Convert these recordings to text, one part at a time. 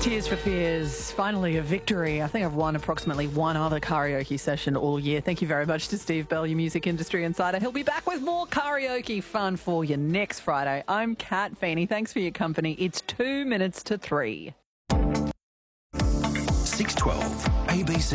Tears for Fears, finally a victory. I think I've won approximately one other karaoke session all year. Thank you very much to Steve Bell, your music industry insider. He'll be back with more karaoke fun for you next Friday. I'm Kat Feeney. Thanks for your company. It's 2 minutes to 3. 612 ABC.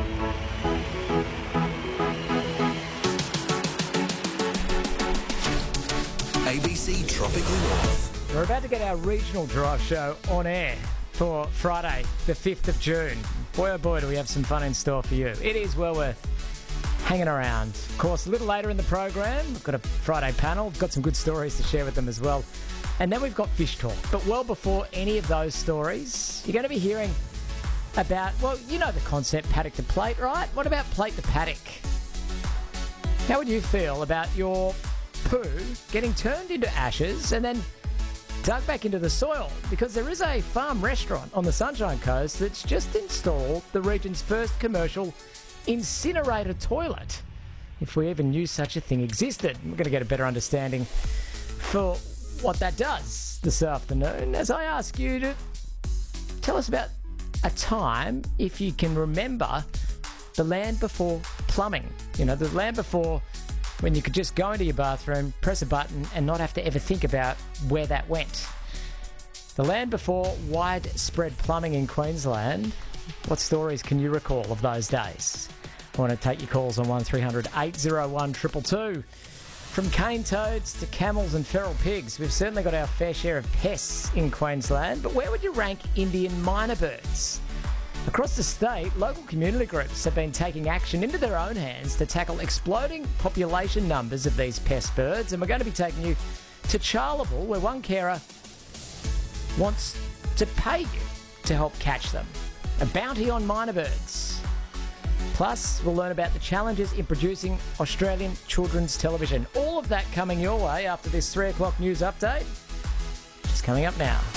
ABC Tropical North. We're about to get our regional drive show on air for Friday, the 5th of June. Boy, oh boy, do we have some fun in store for you. It is well worth hanging around. Of course, a little later in the program, we've got a Friday panel. We've got some good stories to share with them as well. And then we've got Fish Talk. But well before any of those stories, you're going to be hearing about, well, you know the concept, paddock to plate, right? What about plate to paddock? How would you feel about your poo getting turned into ashes and then dug back into the soil? Because there is a farm restaurant on the Sunshine Coast that's just installed the region's first commercial incinerator toilet, if we even knew such a thing existed. We're going to get a better understanding for what that does this afternoon as I ask you to tell us about a time, if you can remember, the land before plumbing. You know, the land before when you could just go into your bathroom, press a button and not have to ever think about where that went. The land before widespread plumbing in Queensland. What stories can you recall of those days? I want to take your calls on 1300 801 222. From cane toads to camels and feral pigs, we've certainly got our fair share of pests in Queensland, but where would you rank Indian minor birds? Across the state, local community groups have been taking action into their own hands to tackle exploding population numbers of these pest birds, and we're going to be taking you to Charleville, where one carer wants to pay you to help catch them. A bounty on minor birds. Plus, we'll learn about the challenges in producing Australian children's television. All of that coming your way after this 3 o'clock news update. Just coming up now.